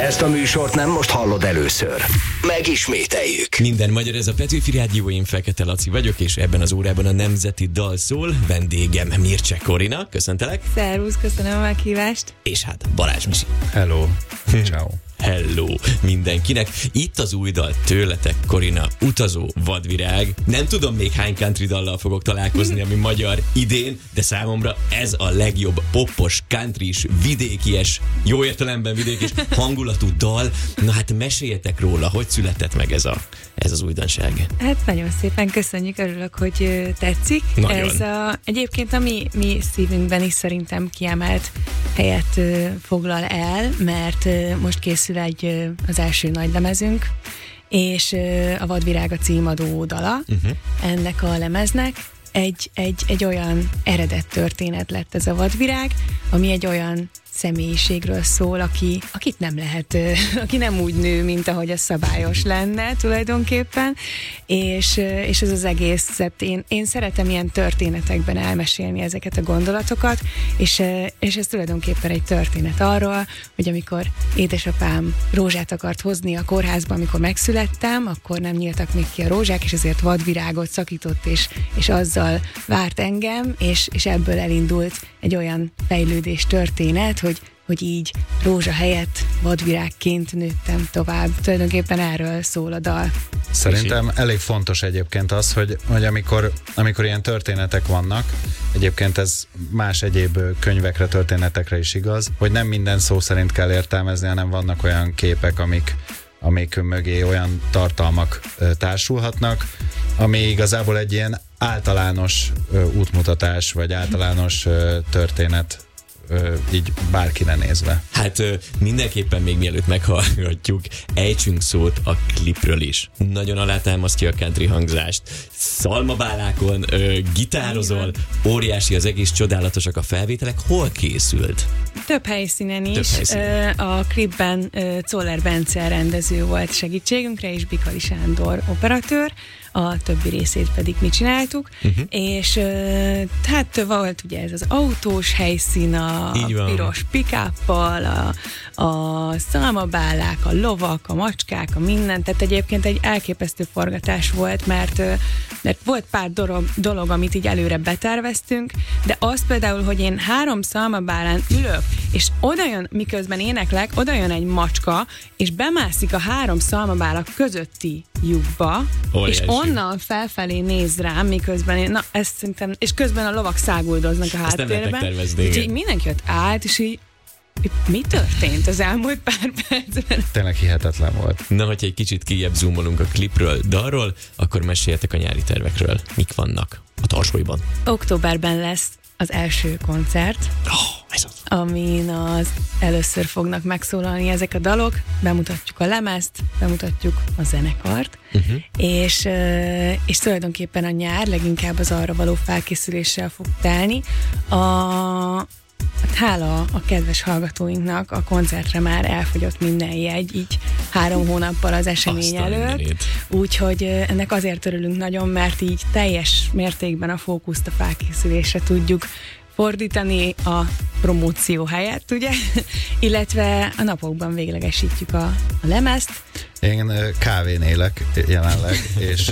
Ezt a műsort nem most hallod először. Megismételjük. Minden magyar, ez a Petőfi Rádió, én Fekete Laci vagyok, és ebben az órában a nemzeti dal szól. Vendégem Mircsek Korina, köszöntelek. Szervusz, köszönöm a meghívást. És hát Balázs Misi. Hello. Ciao. Hello mindenkinek. Itt az új dal tőletek, Korina, Utazó vadvirág. Nem tudom még hány country dallal fogok találkozni, ami magyar idén, de számomra ez a legjobb poppos, countrys, vidékies, jó értelemben vidékies hangulatú dal. Na hát meséljetek róla, hogy született meg ez az újdonság. Hát nagyon szépen köszönjük, örülök, hogy tetszik. Nagyon. Ez egyébként a mi szívünkben is szerintem kiemelt helyet foglal el, mert most készül az első nagy lemezünk, és a Vadvirág a címadó dala ennek a lemeznek. Egy olyan eredet történet lett ez a Vadvirág, ami egy olyan személyiségről szól, akit nem lehet, aki nem úgy nő, mint ahogy az szabályos lenne tulajdonképpen, és ez az egészet, én szeretem ilyen történetekben elmesélni ezeket a gondolatokat, és ez tulajdonképpen egy történet arról, hogy amikor édesapám rózsát akart hozni a kórházba, amikor megszülettem, akkor nem nyíltak még ki a rózsák, és ezért vadvirágot szakított, és azzal várt engem, és ebből elindult egy olyan fejlődés történet, hogy így rózsa helyett vadvirágként nőttem tovább. Tulajdonképpen erről szól a dal. Szerintem elég fontos egyébként az, hogy amikor ilyen történetek vannak, egyébként ez más egyéb könyvekre, történetekre is igaz, hogy nem minden szó szerint kell értelmezni, hanem vannak olyan képek, amik mögé olyan tartalmak társulhatnak, ami igazából egy ilyen általános útmutatás, vagy általános történet, így bárkire nézve. Hát mindenképpen még mielőtt meghallgatjuk, ejtsünk szót a klipről is. Nagyon alátámasztja a country hangzást. Szalmabálákon gitározol, óriási az egész, csodálatosak a felvételek. Hol készült? Több helyszínen is. A klipben Czoller Bence rendező volt segítségünkre, és Bikali Sándor operatőr, a többi részét pedig mi csináltuk, és hát volt ugye ez az autós helyszín, a piros pick-uppal, a szalmabálák, a lovak, a macskák, a minden, tehát egyébként egy elképesztő forgatás volt, mert volt pár dolog, amit így előre beterveztünk, de az például, hogy én 3 szalmabálán ülök, és odajön, miközben éneklek, odajön egy macska, és bemászik a 3 szalmabálak közötti lyukba, és onnan felfelé néz rám, miközben ezt szerintem, és közben a lovak száguldoznak a háttérben. Úgyhogy mindenki ott állt, és így mi történt az elmúlt pár percben? Tényleg hihetetlen volt. Na, hogyha egy kicsit kijebb zoomolunk a klipről, dalról, akkor meséljetek a nyári tervekről. Mik vannak a Tarsólyban? Októberben lesz az első koncert, amin először fognak megszólalni ezek a dalok, bemutatjuk a lemezt, bemutatjuk a zenekart, és tulajdonképpen a nyár leginkább az arra való felkészüléssel fog telni. Hála a kedves hallgatóinknak a koncertre már elfogyott minden jegy, így 3 hónappal az esemény előtt. Úgyhogy ennek azért örülünk nagyon, mert így teljes mértékben a fókuszt a felkészülésre tudjuk fordítani a promóció helyett, ugye? Illetve a napokban véglegesítjük a lemezt. Én kávén élek jelenleg, és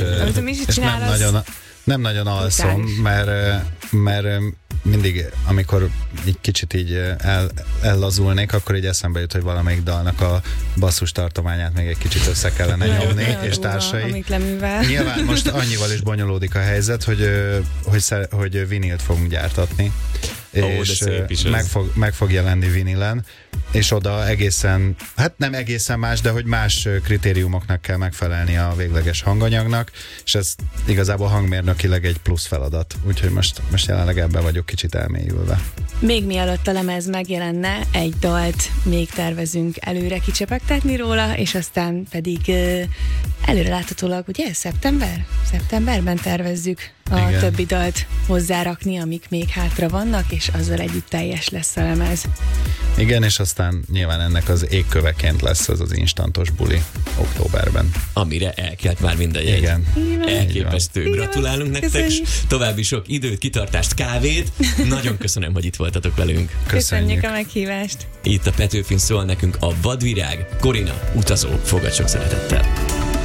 nem nagyon alszom, mert mindig, amikor egy kicsit így ellazulnék, akkor így eszembe jut, hogy valamelyik dalnak a basszus tartományát még egy kicsit össze kellene nyomni, és társai. Nyilván most annyival is bonyolódik a helyzet, hogy vinilt fogunk gyártatni, és meg fog jelenni vinilen, és oda egészen, hát nem egészen más, de hogy más kritériumoknak kell megfelelni a végleges hanganyagnak, és ez igazából hangmérnökileg egy plusz feladat. Úgyhogy most jelenleg ebben vagyok kicsit elmélyülve. Még mielőtt a lemez megjelenne, egy dalt még tervezünk előre kicsepegtetni róla, és aztán pedig előreláthatólag, ugye szeptemberben tervezzük a többi dalt hozzárakni, amik még hátra vannak, és azzal együtt teljes lesz a lemez. Igen, és aztán nyilván ennek az égköveként lesz az instantos buli októberben. Amire elkelt már minden jegy. Igen. Elképesztő. Gratulálunk nektek, és további sok időt, kitartást, kávét. Nagyon köszönöm, hogy itt voltatok velünk. Köszönjük a meghívást. Itt a Petőfin szól nekünk a Vadvirág. Corina, utazó, fogad sok szeretettel.